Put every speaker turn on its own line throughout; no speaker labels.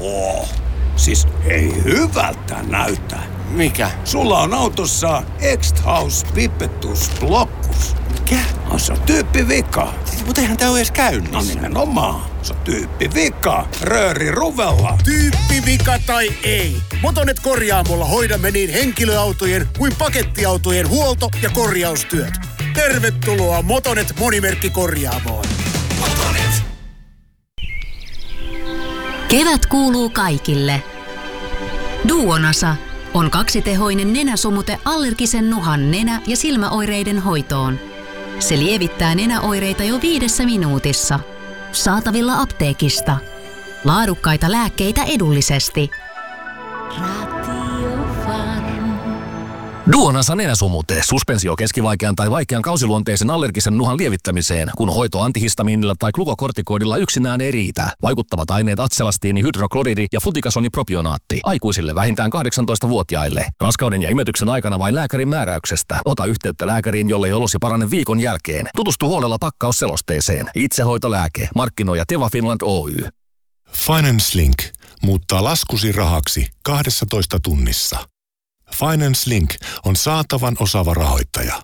Siis ei hyvältä näytä.
Mikä?
Sulla on autossa X-House Pipettus Blockus.
Mikä?
On se tyyppivika.
Mutta eihän tää ole edes käynnissä.
No nimenomaan. Se on tyyppivika. Rööri ruvella.
Tyyppivika tai ei. Motonet korjaamolla hoidamme niin henkilöautojen kuin pakettiautojen huolto- ja korjaustyöt. Tervetuloa Motonet Monimerkkikorjaamoon.
Motonet.
Kevät kuuluu kaikille. Duonasa on kaksitehoinen nenäsumute allergisen nuhan nenä- ja silmäoireiden hoitoon. Se lievittää nenäoireita jo 5 minuutissa. Saatavilla apteekista. Laadukkaita lääkkeitä edullisesti.
Duonasa nenäsumute, suspensio keskivaikean tai vaikean kausiluonteisen allergisen nuhan lievittämiseen, kun hoito antihistamiinilla tai glukokortikoidilla yksinään ei riitä. Vaikuttavat aineet atselastiini, hydrokloridi ja flutikasonipropionaatti. Aikuisille vähintään 18-vuotiaille. Raskauden ja imetyksen aikana vain lääkärin määräyksestä. Ota yhteyttä lääkäriin, jollei olosi parane viikon jälkeen. Tutustu huolella pakkausselosteeseen. Itsehoitolääke. Markkinoi Teva Finland Oy.
Finance Link muuttaa laskusi rahaksi 12 tunnissa. Finance Link on saatavan osaava rahoittaja.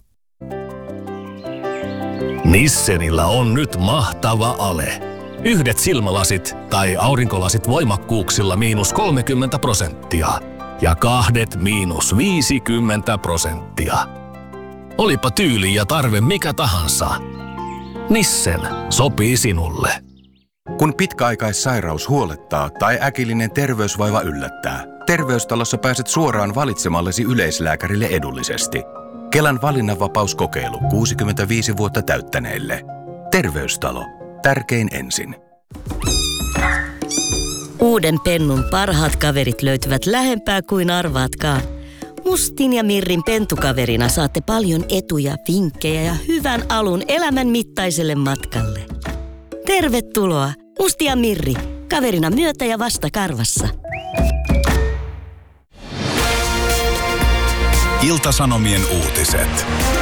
Nissenillä on nyt mahtava ale. Yhdet silmälasit tai aurinkolasit voimakkuuksilla -30% ja kahdet -50%. Olipa tyyli ja tarve mikä tahansa. Nissen sopii sinulle.
Kun pitkäaikaissairaus huolettaa tai äkillinen terveysvaiva yllättää, Terveystalossa pääset suoraan valitsemallesi yleislääkärille edullisesti. Kelan valinnanvapauskokeilu 65 vuotta täyttäneille. Terveystalo. Tärkein ensin.
Uuden Pennun parhaat kaverit löytyvät lähempää kuin arvaatkaan. Mustin ja Mirrin pentukaverina saatte paljon etuja, vinkkejä ja hyvän alun elämän mittaiselle matkalle. Tervetuloa, Musti ja Mirri, kaverina myötä ja vastakarvassa.
Ilta-Sanomien uutiset.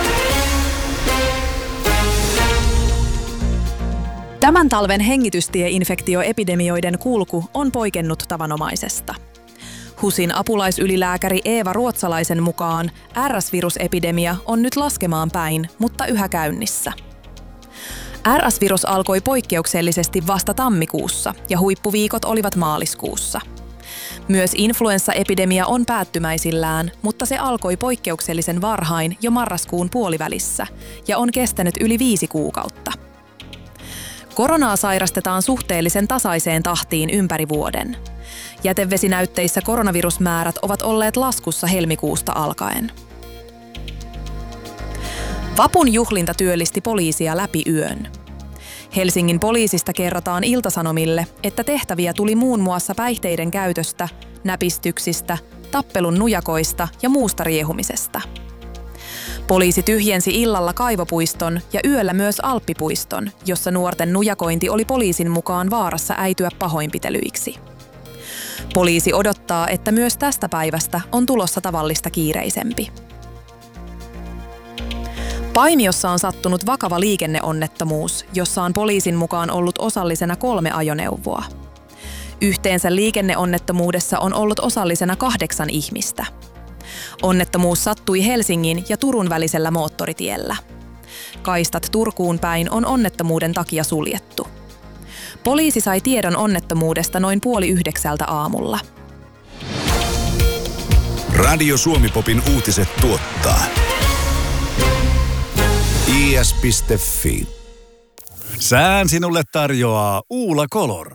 Tämän talven hengitystieinfektioepidemioiden kulku on poikennut tavanomaisesta. HUSin apulaisylilääkäri Eeva Ruotsalaisen mukaan RS-virusepidemia on nyt laskemaan päin, mutta yhä käynnissä. RS-virus alkoi poikkeuksellisesti vasta tammikuussa ja huippuviikot olivat maaliskuussa. Myös influenssaepidemia on päättymäisillään, mutta se alkoi poikkeuksellisen varhain jo marraskuun puolivälissä ja on kestänyt yli 5 kuukautta. Koronaa sairastetaan suhteellisen tasaiseen tahtiin ympäri vuoden. Jätevesinäytteissä koronavirusmäärät ovat olleet laskussa helmikuusta alkaen. Vapun juhlinta työllisti poliisia läpi yön. Helsingin poliisista kerrotaan Ilta-Sanomille, että tehtäviä tuli muun muassa päihteiden käytöstä, näpistyksistä, tappelun nujakoista ja muusta riehumisesta. Poliisi tyhjensi illalla Kaivopuiston ja yöllä myös Alppipuiston, jossa nuorten nujakointi oli poliisin mukaan vaarassa äityä pahoinpitelyiksi. Poliisi odottaa, että myös tästä päivästä on tulossa tavallista kiireisempi. Paimiossa on sattunut vakava liikenneonnettomuus, jossa on poliisin mukaan ollut osallisena 3 ajoneuvoa. Yhteensä liikenneonnettomuudessa on ollut osallisena 8 ihmistä. Onnettomuus sattui Helsingin ja Turun välisellä moottoritiellä. Kaistat Turkuun päin on onnettomuuden takia suljettu. Poliisi sai tiedon onnettomuudesta noin 8:30 aamulla.
Radio Suomi-popin uutiset tuottaa is.fi.
Sään sinulle tarjoaa Uula Color.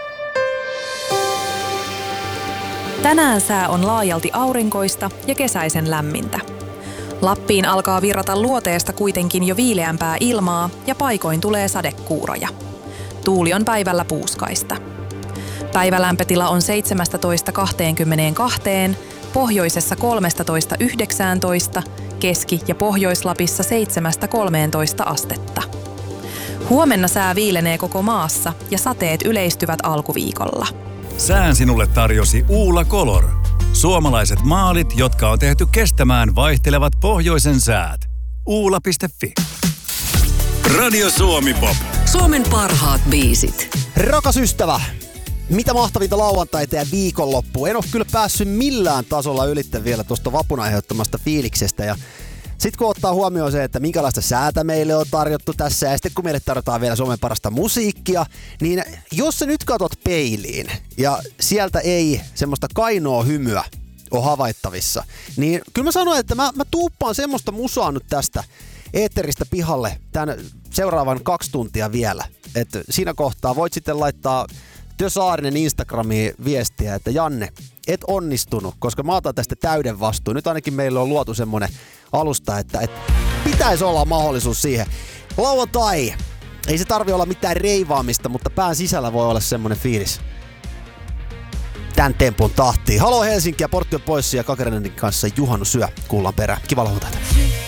Tänään sää on laajalti aurinkoista ja kesäisen lämmintä. Lappiin alkaa virrata luoteesta kuitenkin jo viileämpää ilmaa ja paikoin tulee sadekuuroja. Tuuli on päivällä puuskaista. Päivälämpötila on 17–22, pohjoisessa 13–19, Keski- ja Pohjois-Lapissa 7–13 astetta. Huomenna sää viilenee koko maassa ja sateet yleistyvät alkuviikolla.
Sään sinulle tarjosi Uula Color. Suomalaiset maalit, jotka on tehty kestämään vaihtelevat pohjoisen säät. Uula.fi.
Radio Suomi Pop.
Suomen parhaat biisit.
Rakas ystävä, Mitä mahtavinta lauantaita ja viikonloppua. En ole kyllä päässyt millään tasolla ylitse vielä tuosta vapun aiheuttamasta fiiliksestä. Ja sitten kun ottaa huomioon se, että minkälaista säätä meille on tarjottu tässä, ja sitten kun meille tarjotaan vielä Suomen parasta musiikkia, niin jos sä nyt katot peiliin ja sieltä ei semmoista kainoa hymyä ole havaittavissa, niin kyllä mä sanoin, että mä tuuppaan semmoista musaa nyt tästä eetteristä pihalle tämän seuraavan 2 tuntia vielä. Et siinä kohtaa voit sitten laittaa Tö Saarinen Instagramiin viestiä, että Janne, et onnistunut, koska mä otan tästä täyden vastuun. Nyt ainakin meillä on luotu semmonen alusta, että pitäisi olla mahdollisuus siihen. Lauantai! Ei se tarvi olla mitään reivaamista, mutta pään sisällä voi olla semmonen fiilis. Tän tempun tahtiin. Halo Helsinki ja Portti on pois ja Kakerenentin kanssa juhannusyö. Kuullaan perään. Kiva lauantaita.